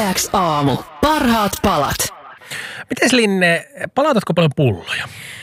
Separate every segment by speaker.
Speaker 1: X aamu. Parhaat palat.
Speaker 2: Mites Linne, palautatko paljon pulloja?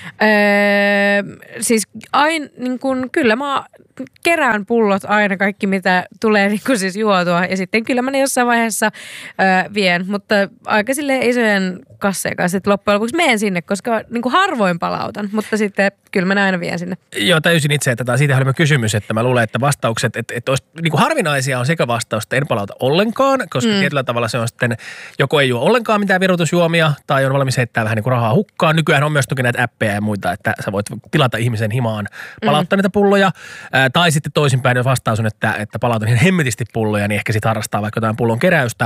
Speaker 3: Siis niin kun, kyllä mä kerään pullot aina kaikki, mitä tulee niin kun siis juotua. Ja sitten kyllä mä ne jossain vaiheessa vien, mutta aika silleen isojen kasseja kanssa, että loppujen lopuksi menen sinne, koska niin kuin harvoin palautan, mutta sitten kyllä mä ne aina vien sinne.
Speaker 2: Joo, täysin itse, että tämä siitä oli kysymys, että mä luulen, että vastaukset, että olisi, niin kuin harvinaisia on sekä vastaus, että en palauta ollenkaan, koska tietyllä tavalla se on sitten, joko ei juo ollenkaan mitään virvoitusjuomia, tai on valmis heittää vähän niin kuin rahaa hukkaan. Nykyään on myös toki näitä appeja ja muita, että sä voit tilata ihmisen himaan palauttaa niitä pulloja, tai sitten toisinpäin, jos vastaus on, että palautan ihan hemmetisti pulloja, niin ehkä sitten harrastaa vaikka jotain pullon keräystä.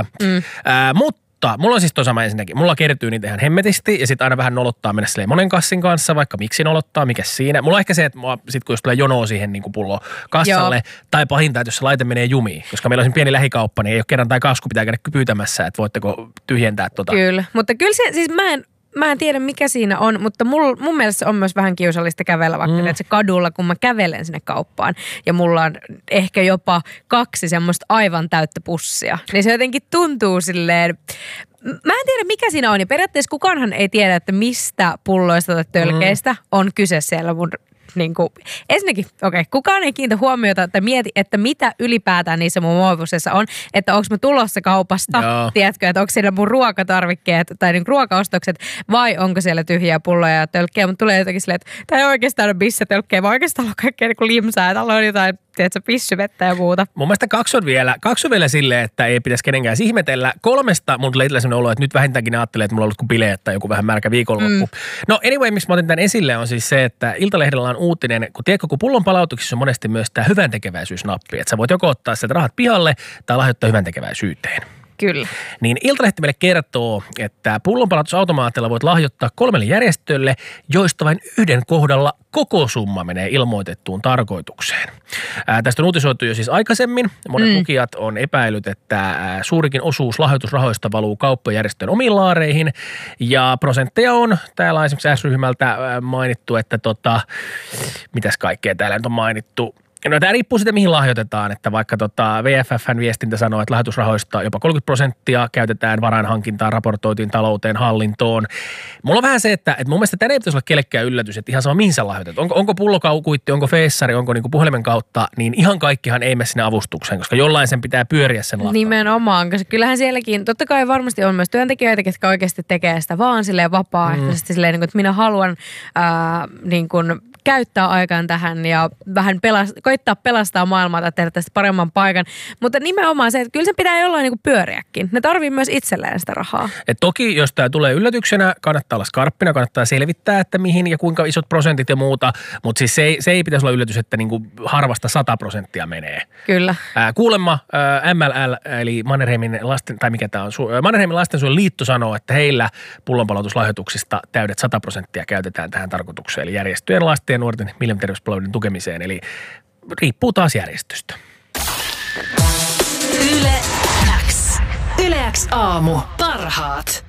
Speaker 2: Mutta mulla on siis toi sama ensinnäkin. Mulla kertyy niitä ihan hemmetisti ja sitten aina vähän nolottaa mennä silleen monen kassin kanssa, vaikka miksi nolottaa, mikä siinä. Mulla on ehkä se, että sitten kun jos tulee jonoa siihen niin kuin pullo kassalle, tai pahinta, että jos se laite menee jumiin, koska meillä on pieni lähikauppa, niin ei ole kerran tai kasku, pitää käydä pyytämässä, että voitteko tyhjentää tota.
Speaker 3: Kyllä, mutta kyllä se, siis mä en tiedä mikä siinä on, mutta mun mielestä se on myös vähän kiusallista kävellä vaikka että se kadulla, kun mä kävelen sinne kauppaan ja mulla on ehkä jopa 2 semmoista aivan täyttä pussia. Niin se jotenkin tuntuu silleen, mä en tiedä mikä siinä on ja periaatteessa kukaanhan ei tiedä, että mistä pulloista tai tölkeistä on kyse siellä mun niin kuin, ensinnäkin, kukaan ei kiinnitä huomiota tai mieti, että mitä ylipäätään niissä mun muovipussissa on, että onko mä tulossa kaupasta, tiedätkö, että onko siellä mun ruokatarvikkeet tai niin ruokaostokset vai onko siellä tyhjiä pulloja ja tölkkejä, mutta tulee jotenkin silleen, että tämä ei oikeastaan ole bissatölkkejä, vaan oikeastaan on kaikkea niin kuin limsaa ja täällä on jotain, tiedätkö, pissyvettä ja muuta. Mun
Speaker 2: mielestä 2 on vielä silleen, että ei pitäisi kenenkään ihmetellä. 3 mun tulee itsellä sellainen olo, että nyt vähintäänkin ajattelee, että mulla on ollut kuin bileet tai joku vähän märkä viikonloppu. No anyway, miksi mä otin tämän esille on siis se, että Iltalehdellä on uutinen, kun tiedätkö, kun pullon palautuksissa on monesti myös tämä hyväntekeväisyysnappi, että sä voit joko ottaa sieltä rahat pihalle tai lahjoittaa hyväntekeväisyyteen.
Speaker 3: Kyllä.
Speaker 2: Niin Iltalehti meille kertoo, että pullonpalautusautomaatilla voit lahjoittaa 3 järjestölle, joista vain 1 kohdalla koko summa menee ilmoitettuun tarkoitukseen. Tästä on uutisoitu jo siis aikaisemmin. Monet lukijat on epäillyt, että suurikin osuus lahjoitusrahoista valuu kauppajärjestöjen omiin laareihin. Ja prosentteja on, täällä on esimerkiksi S-ryhmältä mainittu, että mitäs kaikkea täällä nyt on mainittu. No tämä riippuu siitä, mihin lahjoitetaan, että vaikka VFF:n viestintä sanoo, että lahjoitusrahoista jopa 30% käytetään varainhankintaan, raportoitiin talouteen, hallintoon. Mulla on vähän se, että mun mielestä tämä ei pitäisi olla kellekään yllätys, että ihan sama mihin sä lahjoitat. Onko pullokaukuitti, onko feissari, onko niinku puhelimen kautta, niin ihan kaikkihan ei mene sinne avustukseen, koska jollain sen pitää pyöriä sen lahjoituksen. Nimenomaan, koska kyllähän sielläkin, totta kai varmasti on myös työntekijöitä, jotka oikeasti tekee sitä vaan silleen vapaaehtoisesti silleen, että minä haluan niin kuin käyttää aikaan tähän ja vähän koittaa pelastaa maailmaa tai tehdä tästä paremman paikan. Mutta nimenomaan se, että kyllä se pitää jollain niin kuin pyöriäkin. Ne tarvii myös itselleen sitä rahaa. Et toki, jos tämä tulee yllätyksenä, kannattaa olla skarppina, kannattaa selvittää, että mihin ja kuinka isot prosentit ja muuta. Mutta siis se ei pitäisi olla yllätys, että niin kuin harvasta 100% menee. Kyllä. Kuulemma MLL, eli Mannerheimin lastensuojelun liitto sanoo, että heillä pullonpalautuslahjoituksista täydet 100% käytetään tähän tarkoitukseen. Eli järjestöjen lasten ja nuorten mielenterveyspalveluiden tukemiseen. Eli riippuu taas järjestöstä.
Speaker 1: Yle X aamu. Parhaat.